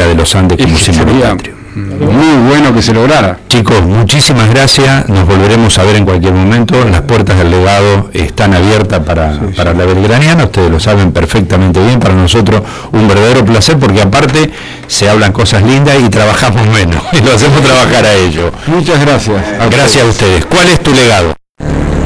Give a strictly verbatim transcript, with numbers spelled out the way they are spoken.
cordillera de los Andes como símbolo patrio. Muy bueno que se lograra. Chicos, muchísimas gracias, nos volveremos a ver en cualquier momento, las puertas del legado están abiertas para, sí, para sí. la belgraniana, ustedes lo saben perfectamente bien, para nosotros un verdadero placer, porque aparte se hablan cosas lindas y trabajamos menos, y lo hacemos trabajar a ellos. Muchas gracias. Gracias a ustedes. ¿Cuál es tu legado?